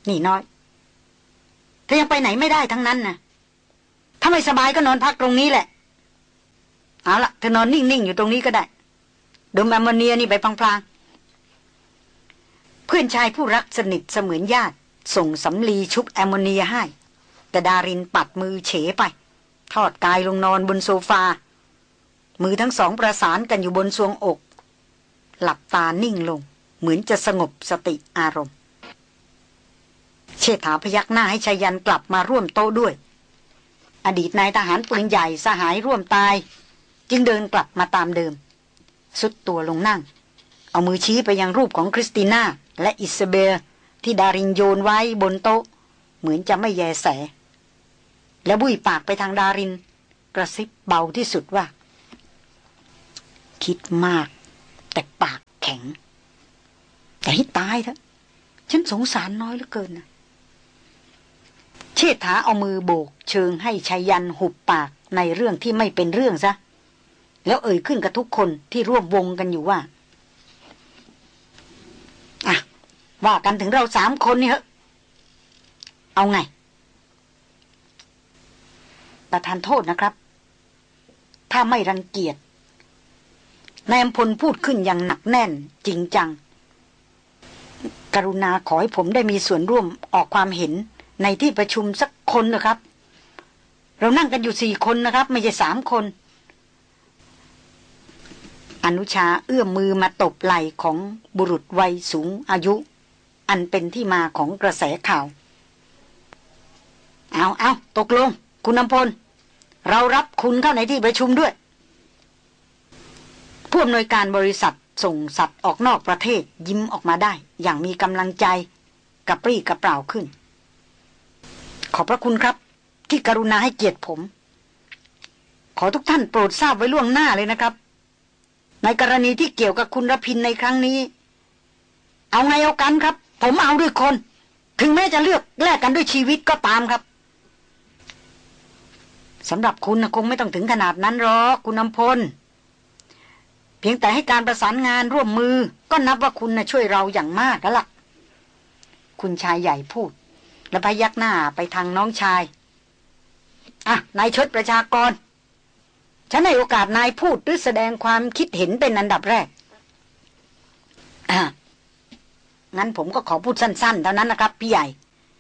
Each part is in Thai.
นี่น้อยเธอยังไปไหนไม่ได้ทั้งนั้นนะถ้าไม่สบายก็นอนพักตรงนี้แหละเอาล่ะเธอนอนนิ่งๆอยู่ตรงนี้ก็ได้ดมแอมโมเนียนี่ไปพลางๆเพื่อนชายผู้รักสนิทเสมือนญาติส่งสำลีชุบแอมโมเนียให้แต่ดารินปัดมือเฉไปทอดกายลงนอนบนโซฟามือทั้งสองประสานกันอยู่บนทรวงอกหลับตานิ่งลงเหมือนจะสงบสติอารมณ์เชษฐาพยักหน้าให้ชายันกลับมาร่วมโต๊ะด้วยอดีตนายทหารปืนใหญ่สหายร่วมตายจึงเดินกลับมาตามเดิมสุดตัวลงนั่งเอามือชี้ไปยังรูปของคริสติน่าและอิซาเบลที่ดารินโยนไว้บนโต๊ะเหมือนจะไม่แยแสแล้วบุยปากไปทางดารินกระซิบเบาที่สุดว่าคิดมากแต่ปากแข็งแต่ให้ตายเถอะฉันสงสารน้อยเหลือเกินนะเชษฐาเอามือโบกเชิงให้ชายันหุบปากในเรื่องที่ไม่เป็นเรื่องซะแล้วเอ่ยขึ้นกับทุกคนที่ร่วมวงกันอยู่ว่าอ่ะว่ากันถึงเรา3 คนนี่เหรอเอาไงประทานโทษนะครับถ้าไม่รังเกียจนายอำพลพูดขึ้นอย่างหนักแน่นจริงจังกรุณาขอให้ผมได้มีส่วนร่วมออกความเห็นในที่ประชุมสักคนนะครับเรานั่งกันอยู่4 คนนะครับไม่ใช่3 คนอนุชาเอื้อมมือมาตบไหล่ของบุรุษวัยสูงอายุอันเป็นที่มาของกระแสข่าวเอาตกลงคุณอำพลเรารับคุณเข้าในที่ประชุมด้วยผู้อำนวยการบริษัทส่งสัตว์ออกนอกประเทศยิ้มออกมาได้อย่างมีกำลังใจกระปรี้กระเปร่าขึ้นขอบพระคุณครับที่กรุณาให้เกียรติผมขอทุกท่านโปรดทราบไว้ล่วงหน้าเลยนะครับในกรณีที่เกี่ยวกับคุณรพินในครั้งนี้เอาไงเอากันครับผมเอาด้วยคนถึงแม้จะเลือกแลกกันด้วยชีวิตก็ตามครับสำหรับคุณคงไม่ต้องถึงขนาดนั้นหรอกคุณอำพลเพียงแต่ให้การประสานงานร่วมมือก็นับว่าคุณช่วยเราอย่างมากแล้วล่ะคุณชายใหญ่พูดและพยักหน้าไปทางน้องชายนายชดประชากรฉันให้โอกาสนายพูดหรือแสดงความคิดเห็นเป็นอันดับแรกงั้นผมก็ขอพูดสั้นๆเท่านั้นนะครับพี่ใหญ่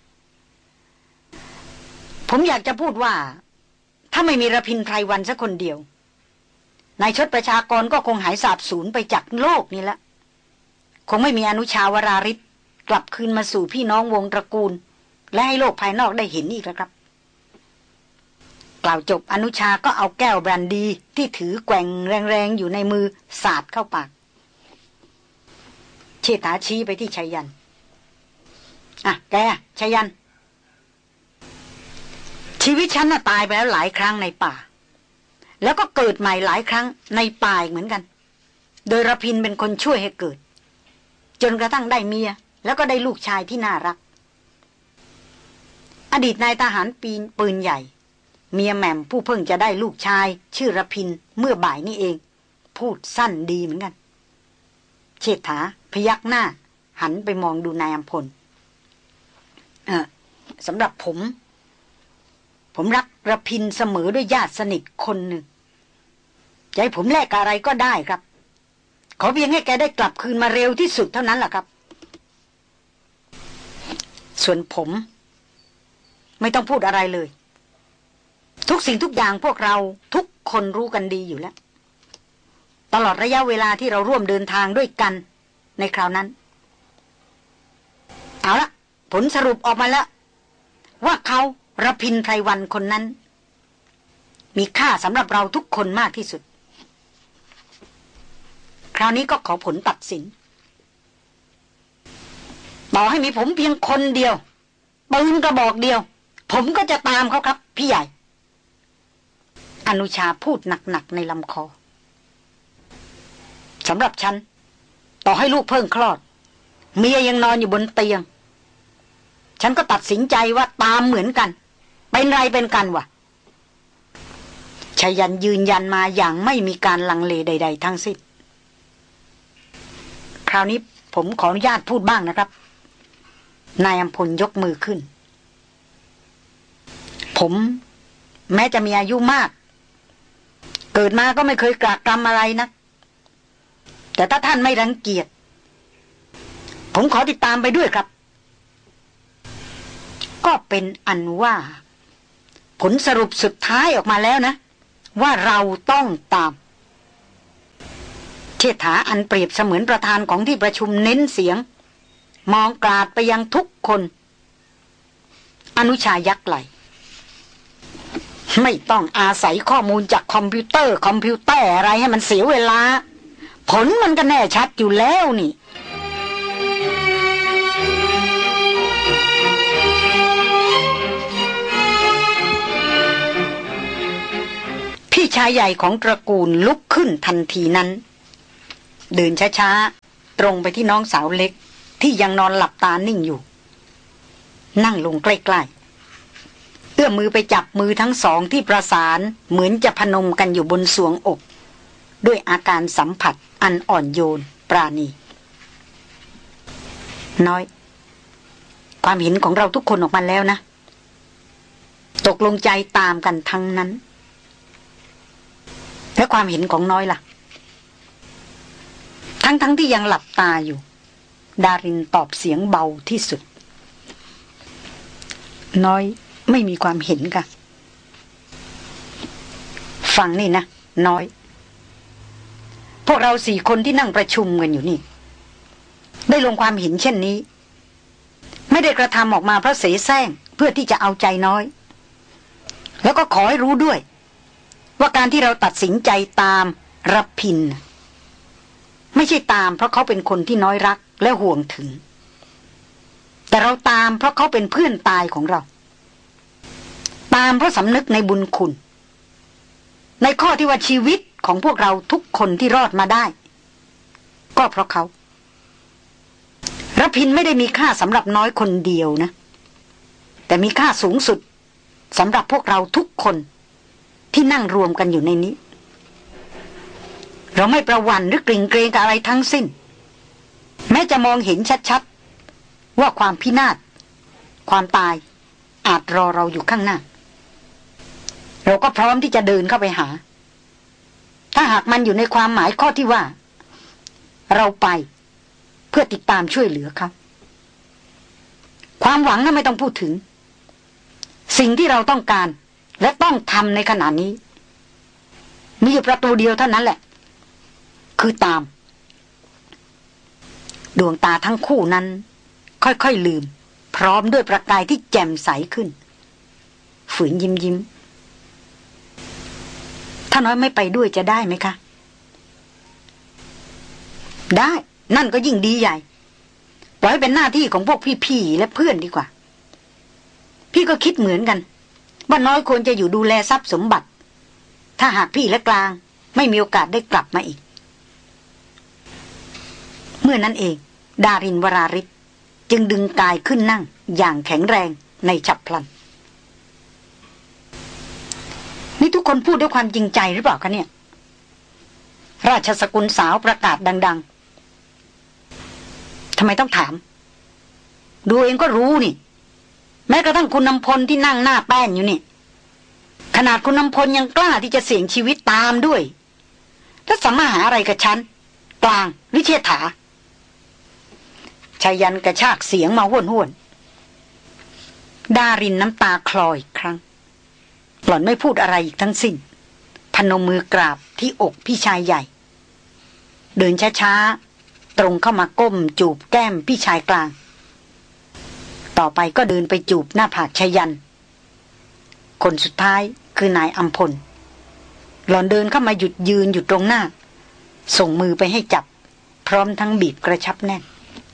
ผมอยากจะพูดว่าถ้าไม่มีระพินไพรวันสักคนเดียวนายชดประชากรก็คงหายสาบสูญไปจากโลกนี้ละคงไม่มีอนุชาวราริศกลับคืนมาสู่พี่น้องวงตระกูลและให้โลกภายนอกได้เห็นอีกแล้วครับกล่าวจบอนุชาก็เอาแก้วแบรนดีที่ถือแกว่งแรงๆอยู่ในมือสาดเข้าปากเชษฐาชี้ไปที่ชัยยันแกชัยยันชีวิตฉันตายไปแล้วหลายครั้งในป่าแล้วก็เกิดใหม่หลายครั้งในป่าเหมือนกันโดยระพินเป็นคนช่วยให้เกิดจนกระทั่งได้เมียแล้วก็ได้ลูกชายที่น่ารักอดีตนายทหารปืนใหญ่เมียแหม่มผู้เพิ่งจะได้ลูกชายชื่อระพินเมื่อบ่ายนี้เองพูดสั้นดีเหมือนกันเชษฐาพยักหน้าหันไปมองดูนายอำพลสำหรับผมรักระพินเสมอด้วยญาติสนิทคนหนึ่งจะให้ผมแลกอะไรก็ได้ครับขอเพียงให้แกได้กลับคืนมาเร็วที่สุดเท่านั้นแหละครับส่วนผมไม่ต้องพูดอะไรเลยทุกสิ่งทุกอย่างพวกเราทุกคนรู้กันดีอยู่แล้วตลอดระยะเวลาที่เราร่วมเดินทางด้วยกันในคราวนั้นเอาละผลสรุปออกมาแล้วว่าเขาระพินไพรวันคนนั้นมีค่าสำหรับเราทุกคนมากที่สุดคราวนี้ก็ขอผลตัดสินต่อให้มีผมเพียงคนเดียวปืนกระบอกเดียวผมก็จะตามเขาครับพี่ใหญ่อนุชาพูดหนักๆในลำคอสำหรับฉันต่อให้ลูกเพิ่งคลอดเมียยังนอนอยู่บนเตียงฉันก็ตัดสินใจว่าตามเหมือนกันเป็นไรเป็นกันวะชายันยืนยันมาอย่างไม่มีการลังเลใดๆทั้งสิ้นคราวนี้ผมขออนุญาตพูดบ้างนะครับนายอัมพลยกมือขึ้นผมแม้จะมีอายุมากเกิดมาก็ไม่เคยกระกรรมอะไรนะแต่ถ้าท่านไม่รังเกียจผมขอติดตามไปด้วยครับก็เป็นอันว่าผลสรุปสุดท้ายออกมาแล้วนะว่าเราต้องตามเชษฐาอันเปรียบเสมือนประธานของที่ประชุมเน้นเสียงมองกราดไปยังทุกคนอนุชายักไหลไม่ต้องอาศัยข้อมูลจากคอมพิวเตอร์อะไรให้มันเสียเวลาผลมันก็แน่ชัดอยู่แล้วนี่พี่ชายใหญ่ของตระกูลลุกขึ้นทันทีนั้นเดินช้าๆตรงไปที่น้องสาวเล็กที่ยังนอนหลับตานิ่งอยู่นั่งลงใกล้ๆเอื้อมมือไปจับมือทั้งสองที่ประสานเหมือนจะพนมกันอยู่บนสวงอกด้วยอาการสัมผัสอันอ่อนโยนปราณีน้อยความเห็นของเราทุกคนออกมาแล้วนะตกลงใจตามกันทั้งนั้นและความเห็นของน้อยล่ะทั้งที่ยังหลับตาอยู่ดารินตอบเสียงเบาที่สุดน้อยไม่มีความเห็นค่ะฟังนี่นะน้อยพวกเรา4 คนที่นั่งประชุมกันอยู่นี่ได้ลงความเห็นเช่นนี้ไม่ได้กระทำออกมาเพราะเสแสร้งเพื่อที่จะเอาใจน้อยแล้วก็ขอให้รู้ด้วยว่าการที่เราตัดสินใจตามรับพินไม่ใช่ตามเพราะเขาเป็นคนที่น้อยรักและห่วงถึงแต่เราตามเพราะเขาเป็นเพื่อนตายของเราตามเพราะสำนึกในบุญคุณในข้อที่ว่าชีวิตของพวกเราทุกคนที่รอดมาได้ก็เพราะเขารับพินไม่ได้มีค่าสำหรับน้อยคนเดียวนะแต่มีค่าสูงสุดสำหรับพวกเราทุกคนที่นั่งรวมกันอยู่ในนี้เราไม่ประวัติหรือกลิ่งเกรงกับอะไรทั้งสิ้นแม้จะมองเห็นชัดๆว่าความพินาศความตายอาจรอเราอยู่ข้างหน้าเราก็พร้อมที่จะเดินเข้าไปหาถ้าหากมันอยู่ในความหมายข้อที่ว่าเราไปเพื่อติดตามช่วยเหลือเขาความหวังนั้นไม่ต้องพูดถึงสิ่งที่เราต้องการและต้องทำในขณะนี้มีอยู่ประตูเดียวเท่านั้นแหละคือตามดวงตาทั้งคู่นั้นค่อยๆลืมพร้อมด้วยประกายที่แจ่มใสขึ้นฝืนยิ้มถ้าน้อยไม่ไปด้วยจะได้ไหมคะได้นั่นก็ยิ่งดีใหญ่ปล่อยให้เป็นหน้าที่ของพวกพี่ๆและเพื่อนดีกว่าพี่ก็คิดเหมือนกันว่าน้อยควรจะอยู่ดูแลทรัพย์สมบัติถ้าหากพี่และกลางไม่มีโอกาสได้กลับมาอีกเมื่อนั้นเองดารินวราริศจึงดึงกายขึ้นนั่งอย่างแข็งแรงในฉับพลันนี่ทุกคนพูดด้วยความจริงใจหรือเปล่าคะเนี่ยราชสกุลสาวประกาศดังๆทำไมต้องถามดูเองก็รู้นี่แม้กระทั่งคุณนำพลที่นั่งหน้าแป้นอยู่นี่ขนาดคุณนำพลยังกล้าที่จะเสี่ยงชีวิตตามด้วยถ้าสามารถหาอะไรกับฉันกลางหรือเชษฐาชายันกระชากเสียงมาห้วนๆดารินน้ำตาคลออีกครั้งหล่อนไม่พูดอะไรอีกทั้งสิ้นพนมมือกราบที่อกพี่ชายใหญ่เดินช้าๆตรงเข้ามาก้มจูบแก้มพี่ชายกลางต่อไปก็เดินไปจูบหน้าผากชายันคนสุดท้ายคือนายอัมพลหล่อนเดินเข้ามาหยุดยืนอยู่ตรงหน้าส่งมือไปให้จับพร้อมทั้งบีบกระชับแน่น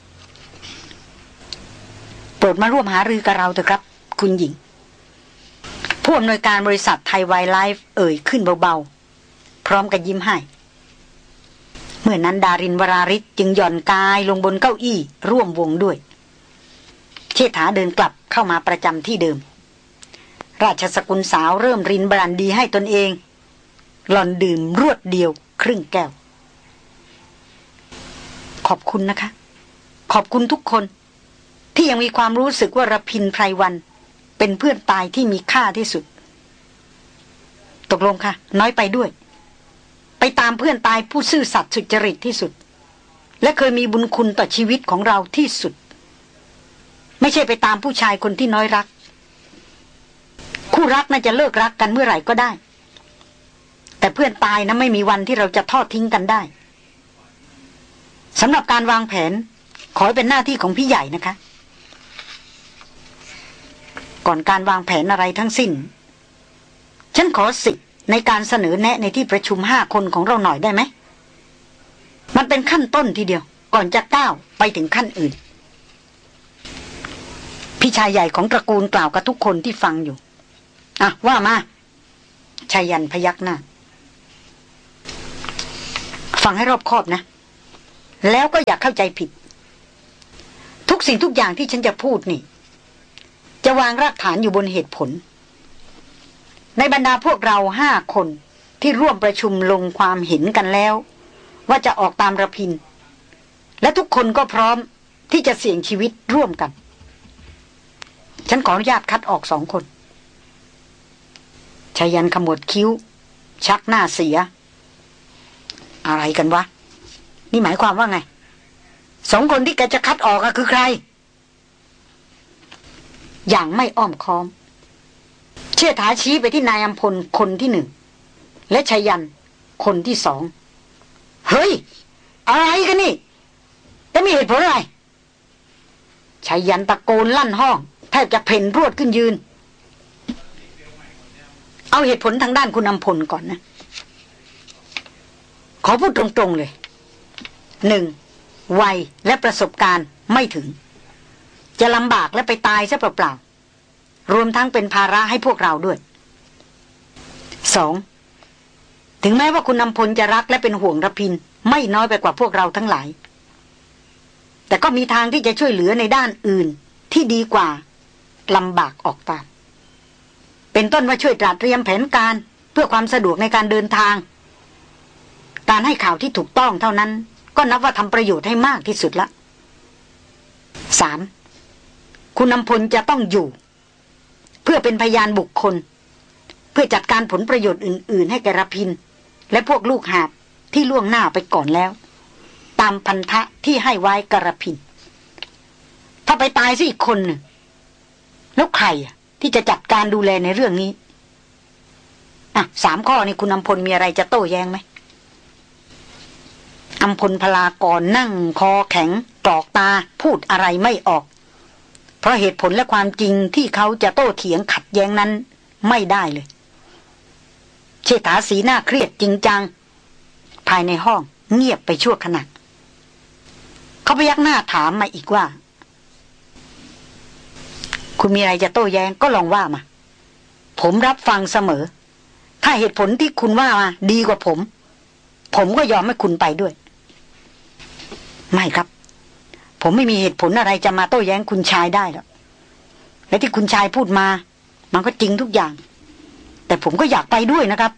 โปรดมาร่วมหารือกับเราเถอะครับคุณหญิงผู้อำนวยการบริษัทไทยไวล์ไลฟ์เอ่ยขึ้นเบาๆพร้อมกับยิ้มให้เมื่อนั้นดารินวราริศจึงหย่อนกายลงบนเก้าอี้ร่วมวงด้วยเชษฐาเดินกลับเข้ามาประจำที่เดิมราชสกุลสาวเริ่มรินบรันดีให้ตนเองหล่อนดื่มรวดเดียวครึ่งแก้วขอบคุณนะคะขอบคุณทุกคนที่พี่ยังมีความรู้สึกว่าระพินไพรวันเป็นเพื่อนตายที่มีค่าที่สุดตกลงค่ะน้อยไปด้วยไปตามเพื่อนตายผู้ซื่อสัตย์สุจริตที่สุดและเคยมีบุญคุณต่อชีวิตของเราที่สุดไม่ใช่ไปตามผู้ชายคนที่น้อยรักคู่รักน่าจะเลิกรักกันเมื่อไหร่ก็ได้แต่เพื่อนตายนะไม่มีวันที่เราจะทอดทิ้งกันได้สำหรับการวางแผนขอให้เป็นหน้าที่ของพี่ใหญ่นะคะก่อนการวางแผนอะไรทั้งสิ้นฉันขอสิทธิ์ในการเสนอแนะในที่ประชุม5 คนของเราหน่อยได้ไหมมันเป็นขั้นต้นทีเดียวก่อนจะก้าวไปถึงขั้นอื่นพี่ชายใหญ่ของตระกูลกล่าวกับทุกคนที่ฟังอยู่อ่ะว่ามาชายันพยักหน้าฟังให้รอบคอบนะแล้วก็อย่าเข้าใจผิดทุกสิ่งทุกอย่างที่ฉันจะพูดนี่จะวางรากฐานอยู่บนเหตุผลในบรรดาพวกเรา5 คนที่ร่วมประชุมลงความเห็นกันแล้วว่าจะออกตามระพินและทุกคนก็พร้อมที่จะเสี่ยงชีวิตร่วมกันฉันขออนุญาตคัดออก2 คนชายันขมวดคิ้วชักหน้าเสียอะไรกันวะนี่หมายความว่าไง2 คนที่แกจะคัดออกคือใครอย่างไม่อ้อมค้อมเชี่ยถาชี้ไปที่นายอำพลคนที่1และชายันคนที่2เฮ้ยอะไรกันนี่แต่มีเหตุผลอะไรชายันตะโกนลั่นห้องแทบจะเพ่นรวดขึ้นยืนเอาเหตุผลทางด้านคุณอำพลก่อนนะขอพูดตรงๆเลย 1. วัยและประสบการณ์ไม่ถึงจะลำบากและไปตายซะเปล่าๆรวมทั้งเป็นภาระให้พวกเราด้วย 2. ถึงแม้ว่าคุณอำพลจะรักและเป็นห่วงระพินไม่น้อยไปกว่าพวกเราทั้งหลายแต่ก็มีทางที่จะช่วยเหลือในด้านอื่นที่ดีกว่าลำบากออกตามเป็นต้นว่าช่วยตระเตรียมแผนการเพื่อความสะดวกในการเดินทางการให้ข่าวที่ถูกต้องเท่านั้นก็นับว่าทำประโยชน์ให้มากที่สุดละ 3. คุณอำพลจะต้องอยู่เพื่อเป็นพยานบุคคลเพื่อจัดการผลประโยชน์อื่นๆให้แกระพินและพวกลูกหาบที่ล่วงหน้าไปก่อนแล้วตามพันธะที่ให้ไว้กระพินถ้าไปตายซะอีกคนหนึ่งแล้วใครที่จะจัดการดูแลในเรื่องนี้3 ข้อนี่คุณอำพลมีอะไรจะโต้แย้งไหมอำพลพลากรนั่งคอแข็งกรอกตาพูดอะไรไม่ออกเพราะเหตุผลและความจริงที่เขาจะโต้เถียงขัดแย้งนั้นไม่ได้เลยเชษฐาสีหน้าเครียดจริงจังภายในห้องเงียบไปชั่วขณะเขาพยักหน้าถามมาอีกว่าคุณมีอะไรจะโต้แย้งก็ลองว่ามาผมรับฟังเสมอถ้าเหตุผลที่คุณว่ามาดีกว่าผมก็ยอมให้คุณไปด้วยไม่ครับผมไม่มีเหตุผลอะไรจะมาโต้แย้งคุณชายได้หรอกและที่คุณชายพูดมามันก็จริงทุกอย่างแต่ผมก็อยากไปด้วยนะครับ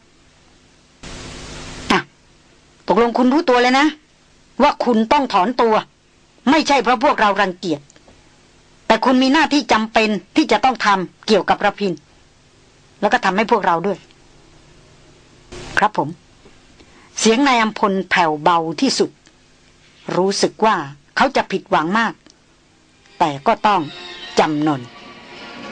ตกลงคุณรู้ตัวเลยนะว่าคุณต้องถอนตัวไม่ใช่เพราะพวกเรารังเกียจแต่คุณมีหน้าที่จำเป็นที่จะต้องทำเกี่ยวกับระพินแล้วก็ทำให้พวกเราด้วยครับผมเสียงนายอำพลแผ่วเบาที่สุดรู้สึกว่าเขาจะผิดหวังมากแต่ก็ต้องจำนน